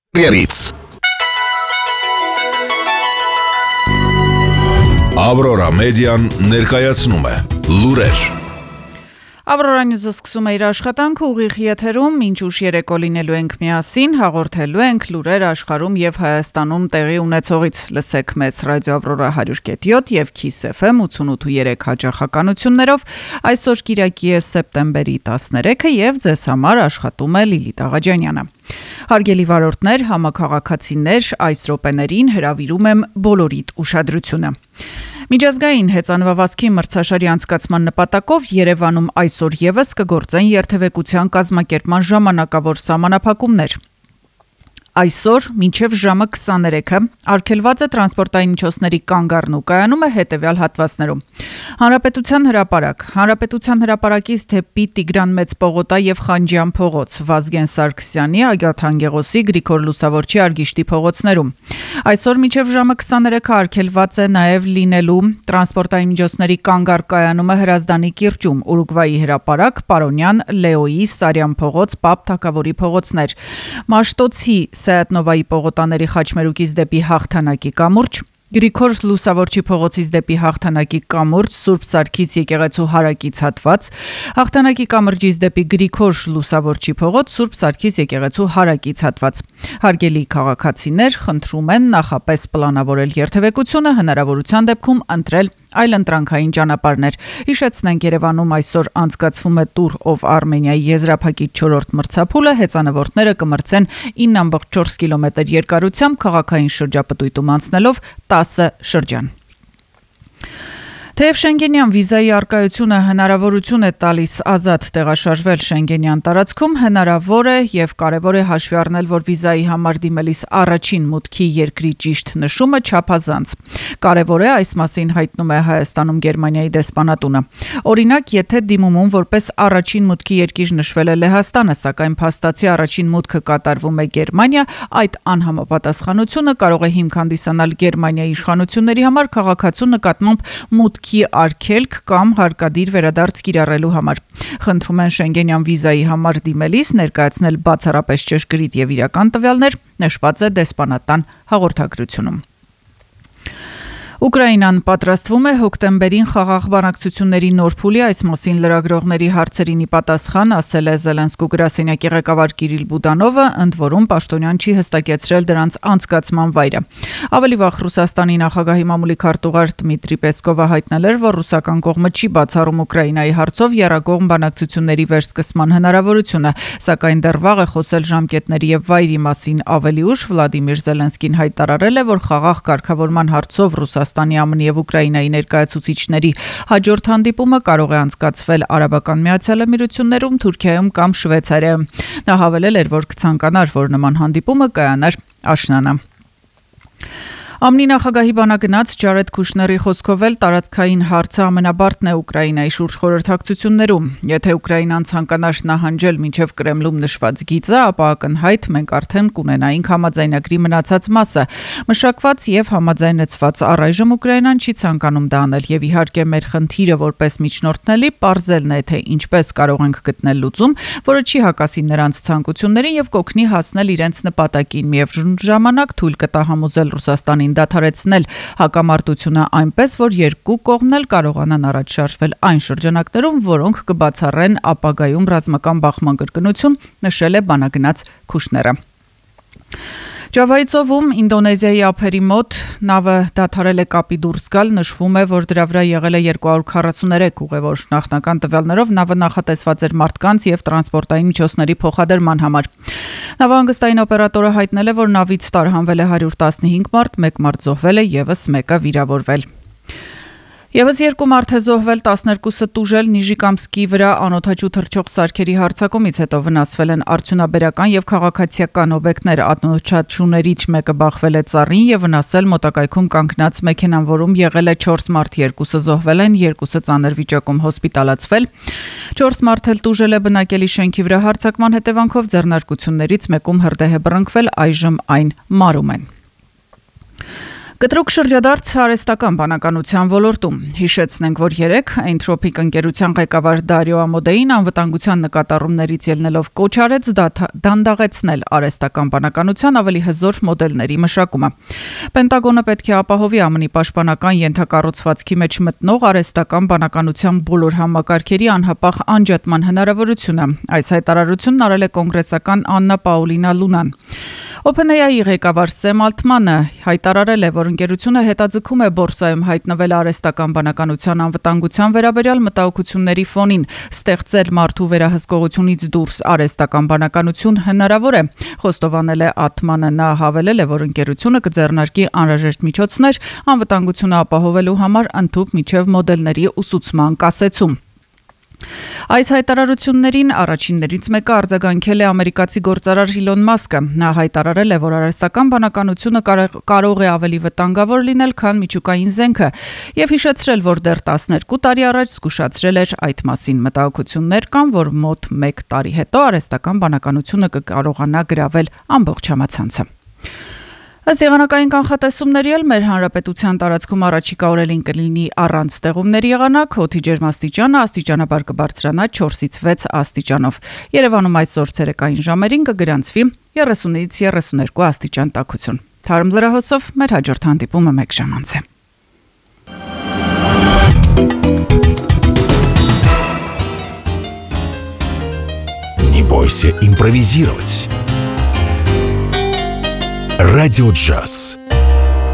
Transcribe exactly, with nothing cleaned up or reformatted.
Երից Ավրորա մեդիան ներկայացնում է լուրեր։ Ավրորա Նյուզը սկսում է իր աշխատանքը ուղիղ եթերում, մինչ ուշ երեկո լինելու ենք միասին, հաղորդելու ենք լուրեր աշխարհում եւ Հայաստանում տեղի ունեցողից։ Լսեք մեզ ռադիո Ավրորա one hundred point seven եւ Kiss F M eighty-eight point three հաճախականություններով։ Այսօր Կիրակի է սեպտեմբերի տասներեքը եւ ձեզ համար աշխատում է Լիլիթ Աղաջանյանը։ Հարգելի վարորդներ, համաքաղաքացիներ, այս րոպեներին հրավիրում եմ բոլորիդ ուշադրությունը։ Միջազգային հեծանվավազքի մրցաշարի անցկացման նպատակով Երևանում այսօր եւս կգործեն երթևեկության կազմակերպման ժամանակավոր սահմանափակումներ։ Այսօր մինչև ժամը twenty-thirty-ը արգելված է տրանսպորտային միջոցների կանգառն ու կայանումը հետևյալ հատվածներում։ Հանրապետության հրապարակ, Հանրապետության հրապարակից դեպի Տիգրան Մեծ պողոտա եւ Խանջյան փողոց, Վազգեն Սարգսյանի, Ագատ Հանգեղոսի, Գրիգոր Լուսավորչի, Արգիշտի փողոցներում։ Այսօր մինչև ժամը twenty-thirty-ը արգելված է նաեւ լինելու տրանսպորտային միջոցների կանգառ կայանումը Հրազդանի կիրճում, Ուրուգվայի հրապարակ, Պարոնյան, Լեոյի, Սարյան փողոց, Պապ Թագավորի փողոցներ։ Մաշտոցի Սայատնովայի պողոտաների խաչմերուկից դեպի Հաղթանակի կամուրջ, Գրիգոր Լուսավորչի փողոցից դեպի Հաղթանակի կամուրջ, Սուրբ Սարգիս եկեղեցու հարակից հատված, Հաղթանակի կամրջից դեպի Գրիգոր Լուսավորչի փողոց, Սուրբ Սարգիս եկեղեցու հարակից հատված։ Հարգելի քաղաքացիներ, խնդրում են նախապես պլանավորել երթևեկությունը, հնարավորության դեպքում ընտրել այլընտրանքային ճանապարհներ։ Հիշեցնենք, Երևանում այսօր անցկացվում է Tour of Armenia-ի եզրափակիչ չորրորդ մրցափուլը, հեծանվորդները կմրցեն nine point four կիլոմետր երկարությամբ քաղաքային շրջապտույտում անցնելով ten շրջան։ Թեև Շենգենյան վիզայի արկայությունը հնարավորություն է տալիս ազատ տեղաշարժվել Շենգենյան տարածքում, հնարավոր է եւ կարեւոր է հաշվի առնել, որ վիզայի համար դիմելիս առաջին մուտքի երկրի ճիշտ նշումը չափազանց։ Կարեւոր է, այս մասին հայտնում է Հայաստանում Գերմանիայի դեսպանատունը։ Օրինակ, եթե դիմումում որպես առաջին մուտքի երկիր նշվել է Լեհաստանը, սակայն փաստացի առաջին մուտքը կատարվում է Գերմանիա, այդ անհամապատասխանությունը կարող է հիմք հանդիսանալ Գերմանիայի իշխանությունների համար քաղաքացու նկատմամբ մուտքի արգելք կամ հարկադիր վերադարձ կիրառելու համար։ Խնդրում են Շենգենյան վիզայի համար դիմելիս ներկայացնել բացառապես ճշգրիտ եւ իրական տվյալներ, նշված է դեսպանատան հաղորդագրությունում։ Ուկրաինան պատրաստվում է հոկտեմբերին խաղաղ բանակցությունների նոր փուլի, այս մասին լրագրողների հարցերին ի պատասխան ասել է Զելենսկու գրասենյակի ղեկավար Կիրիլ Բուդանովը, ընդ որում պաշտոնյան չի հստակեցրել դրանց անցկացման վայրը։ Ավելի վաղ Ռուսաստանի նախագահի մամուլի քարտուղար Դմիտրի Պեսկովը հայտնել էր, որ ռուսական կողմը չի բացառում Ուկրաինայի հարցով եռակողմ բանակցությունների վերսկսման հնարավորությունը, սակայն դեռ վաղ է խոսել ժամկետների եւ վայրի մասին։ Ավելի ուշ Վլադիմիր Զելենսկին հայտարարել է, որ խաղաղ կարգավորման հարցով Ռուսաստանի Ռուսաստանի, ԱՄՆ եւ Ուկրաինայի ներկայացուցիչների հաջորդ հանդիպումը կարող է անցկացվել Արաբական Միացյալ Էմիրություններում, Թուրքիայում կամ Շվեյցարիայում։ Նա հավելել էր, որ կցանկանար, որ նման հանդիպումը կայանար աշնանը։ ԱՄՆ նախագահի բանագնաց Ջարեդ Քուշների խոսքով էլ տարածքային հարցը ամենաբարդն է Ուկրաինայի շուրջ խորհրդակցություններում։ Եթե Ուկրաինան ցանկանար նահանջել մինչև Կրեմլում նշված գիծը, ապա ակնհայտ մենք արդեն կունենայինք համաձայնագրի մնացած մասը։ Մշակված եւ համաձայնեցված առայժմ Ուկրաինան չի ցանկանում դա անել եւ իհարկե մեր խնդիրը որպես միջնորդնելի պարզելն է, թե ինչպես կարող ենք գտնել լուծում, որը չի հակասի նրանց ցանկություններին եւ կօգնի հասնել իրենց նպատակին, միևնույն ժամանակ թույլ կտա համոզել Ռուսաստանին դադարեցնել հակամարտությունը այնպես, որ երկու կողմն էլ կարողանան առաջ շարժվել այն շրջանակներում, որոնք կբացառեն ապագայում ռազմական բախման կրկնություն, նշել է բանագնաց Քուշները։ Ջավայի ծովում Ինդոնեզիայի ափերի մոտ նավը դադարել է կապի դուրս գալ, նշվում է, որ դրա վրա եղել է two hundred forty-three ուղևոր։ Նախնական տվյալներով նավը նախատեսված էր մարդկանց եւ տրանսպորտային միջոցների փոխադրման համար։ Նավահանգստային օպերատորը հայտնել է, որ նավից տարհանվել է one hundred fifteen մարդ, մեկ մարդ զոհվել է, եւս մեկը վիրավորվել։ Եվս երկու մարդ է զոհվել, տասներկուսը տուժել Նիժիկամսկի վրա անօդաչու թռչող սարքերի հարձակումից հետո վնասվել են արդյունաբերական եւ քաղաքացիական օբյեկտներ, անօդաչուներից մեկը բախվել է ծառին եւ վնասել մոտակայքում կանգնած մեքենան, որում եղել է four մարդ, երկուսը զոհվել են, երկուսը ծանր վիճակում հոսպիտալացվել։ four մարդ էլ տուժել է բնակելի շենքի վրա հարձակման հետևանքով, ձեռնարկություններից մեկում հրդեհ է բռնկվել, այժմ այն մարում են։ Կտրուկ շրջադարձ արհեստական բանականության ոլորտում։ Հիշեցնենք, որ երեկ Entropic ընկերության ղեկավար Դարիո Ամոդեին անվտանգության նկատառումներից ելնելով կոչ արեց դանդաղեցնել արհեստական բանականության ավելի հզոր մոդելների մշակումը։ Պենտագոնը պետք է ապահովի ԱՄՆ-ի պաշտպանական ենթակառուցվածքի մեջ մտնող արհեստական բանականության բոլոր համակարգերի անհապաղ անջատման հնարավորությունը։ Այս հայտարարությունն արել է կոնգրեսական Աննա Պաուլինա Լունան։ OpenAI-ի ղեկավար Սեմ Ալթմանը հայտարարել է, որ ընկերությունը հետաձգում է բորսայում հայտնվել արհեստական բանականության անվտանգության վերաբերյալ մտահոգությունների ֆոնին, ստեղծել մարդու վերահսկողությունից դուրս արհեստական բանականություն հնարավոր է։ Խոստովանել է Ալթմանը, նա հավելել է, որ ընկերությունը կձեռնարկի անհրաժեշտ միջոցներ անվտանգությունը ապահովելու համար ընդհուպ միջև մոդելների ուսուցման կասեցում։ Այս հայտարարություններին առաջիններից մեկը արձագանքել է ամերիկացի գործարար Իլոն Մասկը։ Նա հայտարարել է, որ արհեստական բանականությունը կարող է ավելի վտանգավոր լինել, քան միջուկային զենքը, եւ հիշեցրել, որ դեռ տասներկու տարի առաջ զգուշացրել էր այդ մասին։ Մտահոգություններ կան, որ մոտ մեկ տարի հետո արհեստական բանականությունը կկարողանա գրավել ամբողջ համացանցը։ Ըստ եղանակային կանխատեսումների էլ մեր հանրապետության տարածքում առաջիկա օրերին կլինի առանց ստեղումների եղանակ, օդի ջերմաստիճանը աստիճանաբար կբարձրանա չորսից վեց աստիճանով։ Երևանում այսօր ցերեկային ժամերին կգրանցվի երեսունից երեսուներկու աստիճան տաքություն։ Թարմ լրահոսով մեր հաջորդ հանդիպումը մեկ ժամ անց է։ Не бойся импровизировать. Радио Джаз.